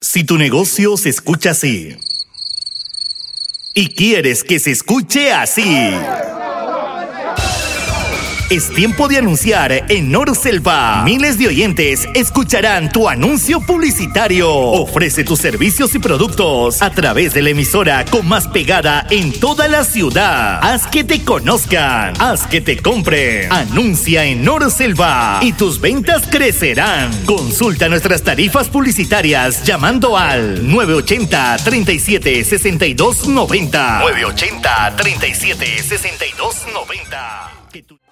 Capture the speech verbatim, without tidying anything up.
Si tu negocio se escucha así y quieres que se escuche así, es tiempo de anunciar en Norselva. Miles de oyentes escucharán tu anuncio publicitario. Ofrece tus servicios y productos a través de la emisora con más pegada en toda la ciudad. Haz que te conozcan, haz que te compren. Anuncia en Norselva y tus ventas crecerán. Consulta nuestras tarifas publicitarias llamando al nueve ochenta, treinta y siete, sesenta y dos noventa. nueve ochenta, treinta y siete, sesenta y dos noventa.